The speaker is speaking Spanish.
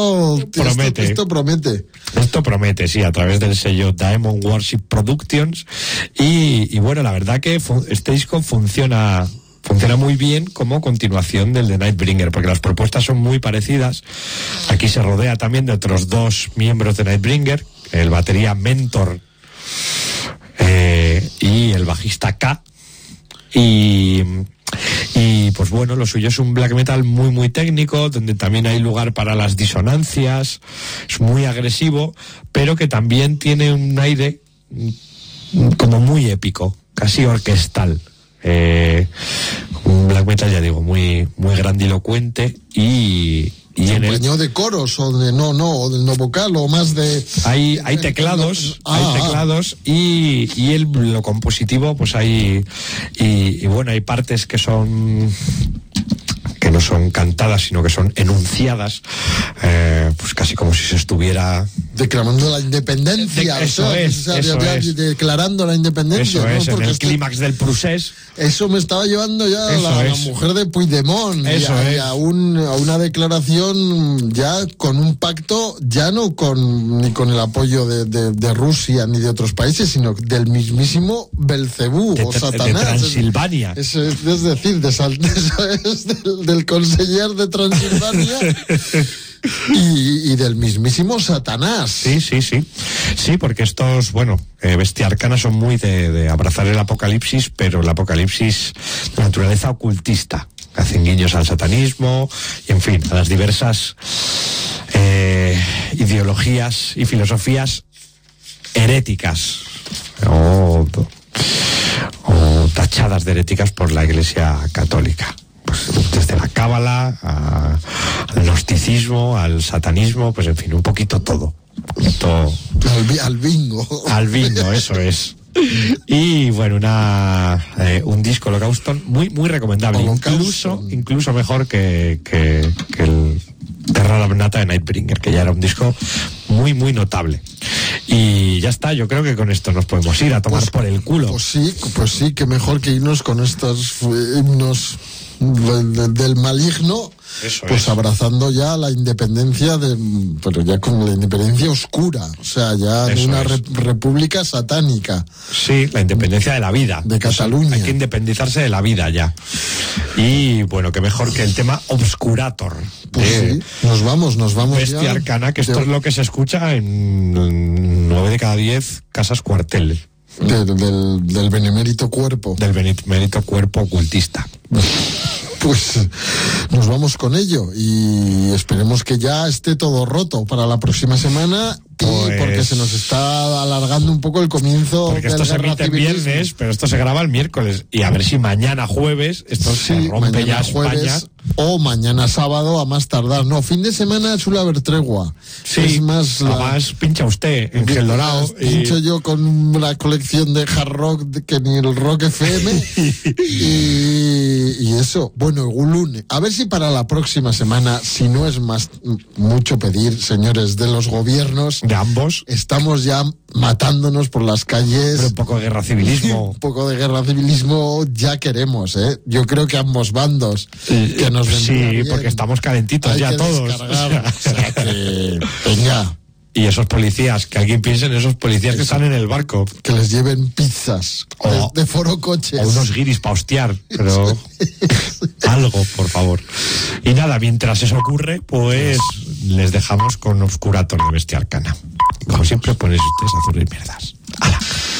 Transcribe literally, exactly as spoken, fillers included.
Oh, promete. Esto, esto promete. Esto promete, sí, a través del sello Diamond Worship Productions. Y, y bueno, la verdad que fu- este disco funciona... Funciona muy bien como continuación del de Nightbringer, porque las propuestas son muy parecidas. Aquí se rodea también de otros dos miembros de Nightbringer, el batería Mentor eh, y el bajista K. Y, y pues bueno, lo suyo es un black metal muy muy técnico, donde también hay lugar para las disonancias, es muy agresivo, pero que también tiene un aire como muy épico, casi orquestal. Eh, un black metal, ya digo, muy muy grandilocuente y, y en el de coros o de no no o del no vocal o más de hay hay teclados ah, hay teclados y y el lo compositivo pues hay y, y bueno, hay partes que son que no son cantadas, sino que son enunciadas, eh, pues casi como si se estuviera declamando la independencia. De, eso o sea, es, o sea, eso ya, es. declarando la independencia. Eso ¿no? es, Porque en el esto, clímax del Prusés. Eso me estaba llevando ya a la, la mujer de Puigdemont. Eso y a, es. y a, un, a una declaración ya con un pacto, ya no con ni con el apoyo de, de, de Rusia ni de otros países, sino del mismísimo Belcebú de, o Satanás. De Transilvania. Es, es, es decir, de, eso es del, del conseller de Transilvania. Y, y del mismísimo Satanás. Sí, sí, sí. Sí, porque estos, bueno, eh, Bestia Arcana son muy de, de abrazar el apocalipsis, pero el apocalipsis de naturaleza ocultista. Hacen guiños al satanismo y, en fin, a las diversas eh, ideologías y filosofías heréticas o, o tachadas de heréticas por la Iglesia Católica. Pues desde la cábala a, al gnosticismo, al satanismo, pues en fin, un poquito todo. Un poquito... Al, al bingo. Al bingo, eso es. Y bueno, una eh, un disco Holocauston muy muy recomendable, incluso incluso mejor que, que, que el Terra Damnata de Nightbringer, que ya era un disco muy muy notable. Y ya está, yo creo que con esto nos podemos ir a tomar pues, por el culo. Pues sí, pues sí, que mejor que irnos con estos himnos del, del maligno. Eso pues es. Abrazando ya la independencia de, pero ya con la independencia oscura, o sea, ya de una re, república satánica. Sí, la independencia de la vida. De Cataluña. O sea, hay que independizarse de la vida ya. Y bueno, que mejor que el tema Obscurator. Pues sí, nos vamos, nos vamos Bestia ya. Arcana, que esto de... es lo que se escucha en nueve de cada diez casas cuartel. De, del, del benemérito cuerpo. Del benemérito cuerpo ocultista. Pues nos vamos con ello y esperemos que ya esté todo roto para la próxima semana. Pues... porque se nos está alargando un poco el comienzo. Porque esto se emite el viernes, pero esto se graba el miércoles. Y a ver si mañana jueves esto sí, se rompe ya jueves, España. O mañana sábado a más tardar. No, fin de semana suele haber tregua. Sí, es más la... además pincha usted en Gel Dorado. Pincho y... yo con una colección de hard rock de que ni el Rock F M. y, y eso, bueno, un lunes. A ver si para la próxima semana, si no es más mucho pedir, señores de los gobiernos, de ambos, estamos ya matándonos por las calles. Pero un poco de guerra civilismo. Un poco de guerra civilismo ya queremos, ¿eh? Yo creo que ambos bandos eh, que nos Sí, bien. porque estamos calentitos Hay ya que todos. O sea, o sea que, venga. Y esos policías, que alguien piense en esos policías Eso, que están en el barco. Que les lleven pizzas o, de, de foro coches. O unos guiris para hostiar, pero algo, por favor. Y nada, mientras eso ocurre, pues les dejamos con Obscurator de Bestia Arcana. Como siempre, ponéis ustedes a hacer mierdas. ¡Hala!